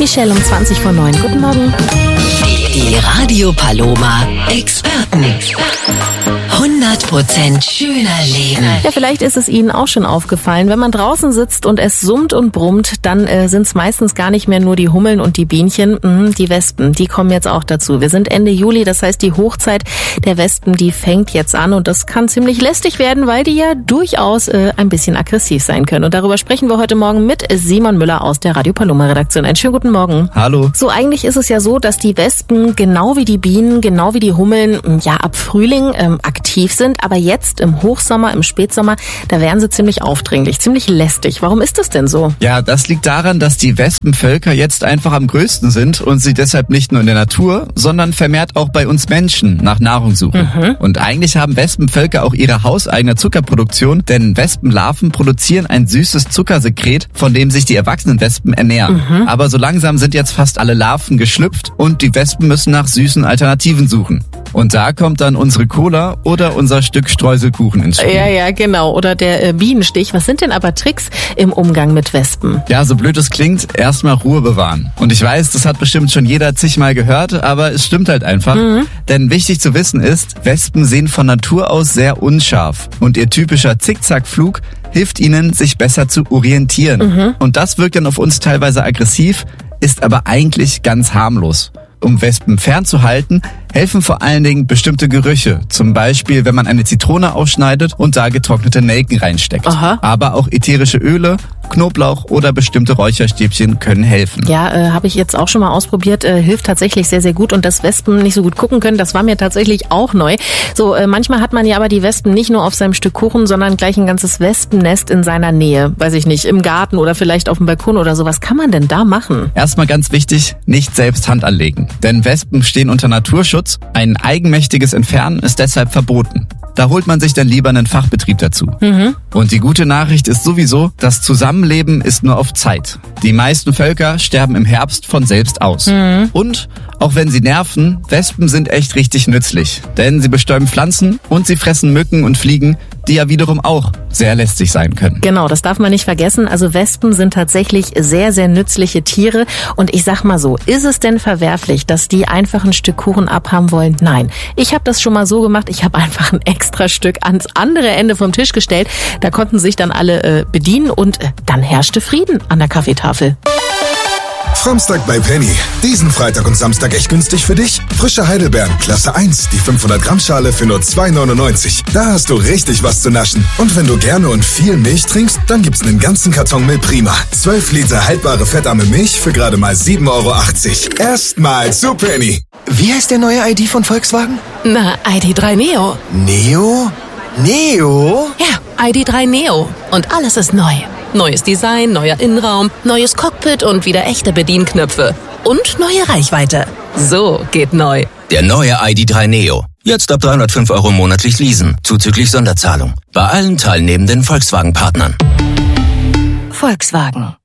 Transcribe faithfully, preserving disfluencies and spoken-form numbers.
Michelle um zwanzig vor neun. Guten Morgen. Die Radio Paloma Experten. hundert Prozent schöner Leben. Ja, vielleicht ist es Ihnen auch schon aufgefallen, wenn man draußen sitzt und es summt und brummt, dann äh, sind es meistens gar nicht mehr nur die Hummeln und die Bienchen, mhm, die Wespen, die kommen jetzt auch dazu. Wir sind Ende Juli, das heißt die Hochzeit der Wespen, die fängt jetzt an und das kann ziemlich lästig werden, weil die ja durchaus äh, ein bisschen aggressiv sein können. Und darüber sprechen wir heute Morgen mit Simon Müller aus der Radio Paloma Redaktion. Einen schönen guten Morgen. Hallo. So, eigentlich ist es ja so, dass die Wespen genau wie die Bienen, genau wie die Hummeln, ja ab Frühling ähm, aktiv sind, aber jetzt im Hochsommer, im Spätsommer, da werden sie ziemlich aufdringlich, ziemlich lästig. Warum ist das denn so? Ja, das liegt daran, dass die Wespenvölker jetzt einfach am größten sind und sie deshalb nicht nur in der Natur, sondern vermehrt auch bei uns Menschen nach Nahrung suchen. Mhm. Und eigentlich haben Wespenvölker auch ihre hauseigene Zuckerproduktion, denn Wespenlarven produzieren ein süßes Zuckersekret, von dem sich die erwachsenen Wespen ernähren. Mhm. Aber so langsam sind jetzt fast alle Larven geschlüpft und die Wespen müssen nach süßen Alternativen suchen. Und da kommt dann unsere Cola oder unser Stück Streuselkuchen ins Spiel. Ja, ja, genau. Oder der äh, Bienenstich. Was sind denn aber Tricks im Umgang mit Wespen? Ja, so blöd es klingt, erstmal Ruhe bewahren. Und ich weiß, das hat bestimmt schon jeder zigmal gehört, aber es stimmt halt einfach. Mhm. Denn wichtig zu wissen ist, Wespen sehen von Natur aus sehr unscharf. Und ihr typischer Zickzackflug hilft ihnen, sich besser zu orientieren. Mhm. Und das wirkt dann auf uns teilweise aggressiv, ist aber eigentlich ganz harmlos. Um Wespen fernzuhalten, helfen vor allen Dingen bestimmte Gerüche. Zum Beispiel, wenn man eine Zitrone aufschneidet und da getrocknete Nelken reinsteckt. Aha. Aber auch ätherische Öle, Knoblauch oder bestimmte Räucherstäbchen können helfen. Ja, äh, habe ich jetzt auch schon mal ausprobiert. Äh, hilft tatsächlich sehr, sehr gut. Und dass Wespen nicht so gut gucken können, das war mir tatsächlich auch neu. So, äh, manchmal hat man ja aber die Wespen nicht nur auf seinem Stück Kuchen, sondern gleich ein ganzes Wespennest in seiner Nähe. Weiß ich nicht, im Garten oder vielleicht auf dem Balkon oder so. Was kann man denn da machen? Erstmal ganz wichtig, nicht selbst Hand anlegen. Denn Wespen stehen unter Naturschutz. Ein eigenmächtiges Entfernen ist deshalb verboten. Da holt man sich dann lieber einen Fachbetrieb dazu. Mhm. Und die gute Nachricht ist sowieso, das Zusammenleben ist nur auf Zeit. Die meisten Völker sterben im Herbst von selbst aus. Mhm. Und auch wenn sie nerven, Wespen sind echt richtig nützlich. Denn sie bestäuben Pflanzen und sie fressen Mücken und Fliegen, die ja wiederum auch sehr lästig sein können. Genau, das darf man nicht vergessen. Also Wespen sind tatsächlich sehr, sehr nützliche Tiere. Und ich sag mal so, ist es denn verwerflich, dass die einfach ein Stück Kuchen abhaben wollen? Nein. Ich habe das schon mal so gemacht. Ich habe einfach ein extra Stück ans andere Ende vom Tisch gestellt. Da konnten sich dann alle äh, bedienen und äh, dann herrschte Frieden an der Kaffeetafel. Framstag bei Penny. Diesen Freitag und Samstag echt günstig für dich. Frische Heidelbeeren, Klasse eins, die fünfhundert Gramm Schale für nur zwei neunundneunzig. Da hast du richtig was zu naschen. Und wenn du gerne und viel Milch trinkst, dann gibt's einen ganzen Karton Milprima. zwölf Liter haltbare fettarme Milch für gerade mal sieben Euro achtzig. Erstmal zu Penny. Wie heißt der neue I D von Volkswagen? Na, I D drei Neo. Neo? Neo? Ja, I D drei Neo. Und alles ist neu. Neues Design, neuer Innenraum, neues Cockpit und wieder echte Bedienknöpfe. Und neue Reichweite. So geht neu. Der neue I D drei Neo. Jetzt ab dreihundertfünf Euro monatlich leasen, zuzüglich Sonderzahlung. Bei allen teilnehmenden Volkswagen-Partnern. Volkswagen.